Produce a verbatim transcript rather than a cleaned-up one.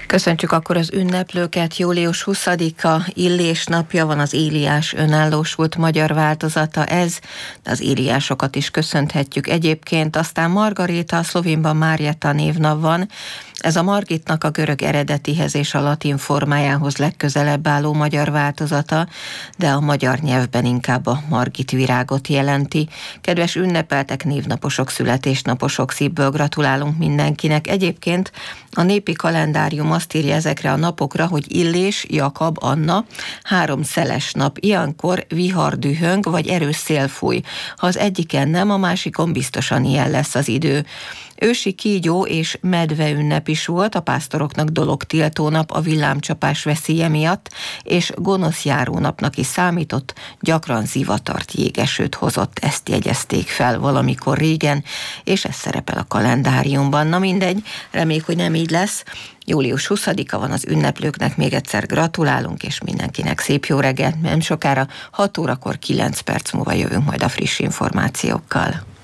Köszöntsük akkor az ünneplőket. Július huszadika Illés napja van, az Éliás önállósult magyar változata ez, de az Éliásokat is köszönhetjük egyébként. Aztán Margaréta, a szlovénban Marietta névnap van. Ez a Margitnak a görög eredetihez és a latin formájához legközelebb álló magyar változata, de a magyar nyelvben inkább a Margit virágot jelenti. Kedves ünnepeltek, névnaposok, születésnaposok, szívből gratulálunk mindenkinek. Egyébként a népi kalendárium azt írja ezekre a napokra, hogy Illés, Jakab, Anna, három szeles nap. Ilyenkor vihar dühöng, vagy erős szél fúj. Ha az egyiken nem, a másikon biztosan ilyen lesz az idő. Ősi kígyó és medve ünnep is volt, a pásztoroknak dologtiltó nap a villámcsapás veszélye miatt, és gonosz járónapnak is számított, gyakran zivatart, jégesőt hozott, ezt jegyezték fel valamikor régen, és ez szerepel a kalendáriumban. Na mindegy, reméljük, hogy nem így lesz. Július huszadika van, az ünneplőknek még egyszer gratulálunk, és mindenkinek szép jó reggelt, nem sokára hat órakor kilenc perc múlva jövünk majd a friss információkkal.